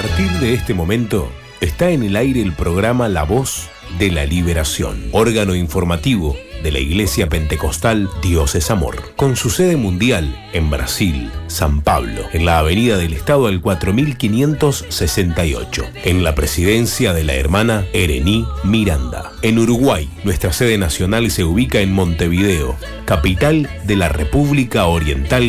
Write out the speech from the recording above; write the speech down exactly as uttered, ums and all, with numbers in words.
partir de este momento, está en el aire el programa La Voz de la Liberación, órgano informativo de la Iglesia Pentecostal Dios es Amor, con su sede mundial en Brasil, San Pablo, en la Avenida del Estado al cuatro mil quinientos sesenta y ocho, en la presidencia de la hermana Erení Miranda. En Uruguay, nuestra sede nacional se ubica en Montevideo, capital de la República Oriental